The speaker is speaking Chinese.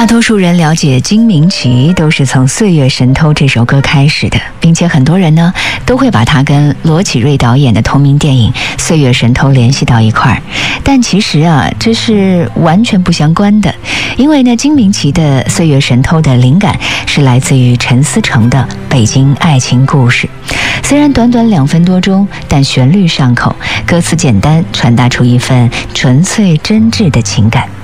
大多数人了解金明岐都是从《岁月神偷》这首歌开始的，并且很多人呢都会把它跟罗启瑞导演的同名电影《岁月神偷》联系到一块儿。但其实啊，这是完全不相关的，因为呢，金明岐的《岁月神偷》的灵感是来自于陈思诚的《北京爱情故事》。虽然短短2分多钟，但旋律上口，歌词简单，传达出一份纯粹真挚的情感。